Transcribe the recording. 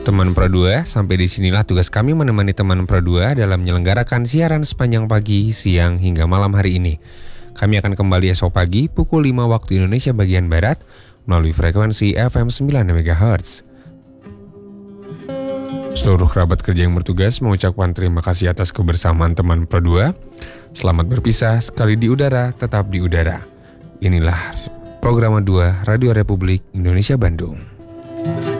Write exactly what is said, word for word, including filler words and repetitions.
Teman Pro dua, sampai di sinilah tugas kami menemani teman Pro dua dalam menyelenggarakan siaran sepanjang pagi, siang, hingga malam hari ini. Kami akan kembali esok pagi pukul lima waktu Indonesia bagian Barat melalui frekuensi F M sembilan megahertz. Seluruh kerabat kerja yang bertugas mengucapkan terima kasih atas kebersamaan teman Pro dua. Selamat berpisah, sekali di udara, tetap di udara. Inilah Program dua Radio Republik Indonesia Bandung.